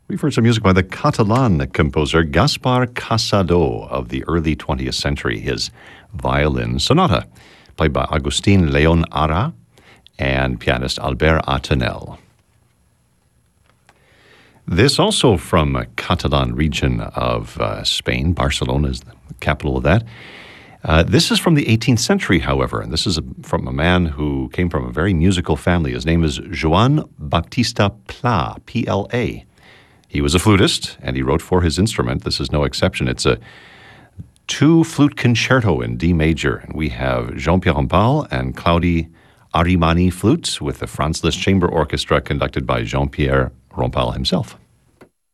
We've heard some music by the Catalan composer Gaspar Casado of the early 20th century. His violin sonata, played by Agustin Leon Ara and pianist Albert Atenel. This also from a Catalan region of Spain. Barcelona is the capital of that. This is from the 18th century, however, and this is from a man who came from a very musical family. His name is Joan Baptista Pla, P-L-A. He was a flutist, and he wrote for his instrument. This is no exception. It's a two-flute concerto in D major, and we have Jean-Pierre Rampal and Claudie Arimani flutes with the Franz Liszt Chamber Orchestra conducted by Jean-Pierre Rampal himself.